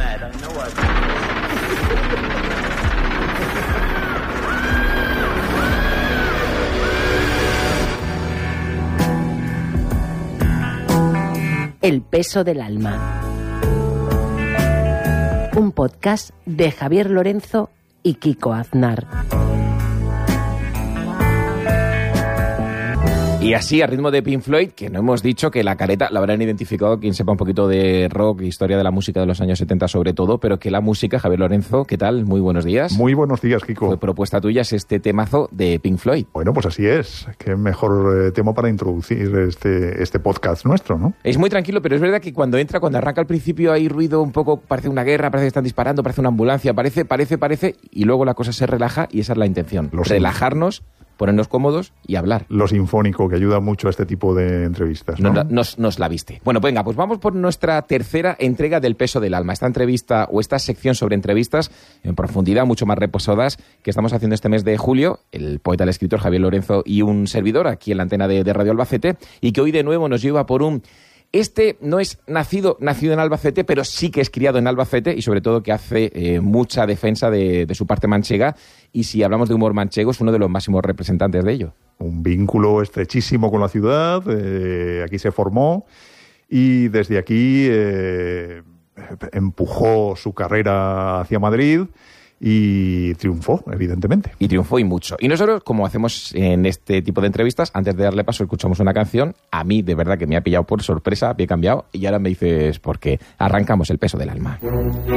El peso del alma. Un podcast de Javier Lorenzo y Kiko Aznar. Y así, a ritmo de Pink Floyd, que no hemos dicho que la careta la habrán identificado quien sepa un poquito de rock, historia de la música de los años 70 sobre todo, pero que la música, Javier Lorenzo, ¿qué tal? Muy buenos días. Muy buenos días, Kiko. Fue propuesta tuya es este temazo de Pink Floyd. Bueno, pues así es. Qué mejor tema para introducir este podcast nuestro, ¿no? Es muy tranquilo, pero es verdad que cuando arranca al principio hay ruido un poco, parece una guerra, parece que están disparando, parece una ambulancia, parece, y luego la cosa se relaja y esa es la intención. Relajarnos, ponernos cómodos y hablar. Lo sinfónico, que ayuda mucho a este tipo de entrevistas, ¿no? Nos la viste. Bueno, venga, pues vamos por nuestra tercera entrega del peso del alma. Esta entrevista o esta sección sobre entrevistas en profundidad, mucho más reposadas, que estamos haciendo este mes de julio, el poeta, el escritor Javier Lorenzo y un servidor aquí en la antena de Radio Albacete, y que hoy de nuevo nos lleva por un... Este no es nacido en Albacete, pero sí que es criado en Albacete y sobre todo que hace mucha defensa de su parte manchega, y si hablamos de humor manchego es uno de los máximos representantes de ello. Un vínculo estrechísimo con la ciudad, aquí se formó y desde aquí empujó su carrera hacia Madrid y triunfó, evidentemente. Y triunfó y mucho. Y nosotros, como hacemos en este tipo de entrevistas, antes de darle paso escuchamos una canción. A mí, de verdad, que me ha pillado por sorpresa, me he cambiado, y ahora me dices por qué. Arrancamos el peso del alma.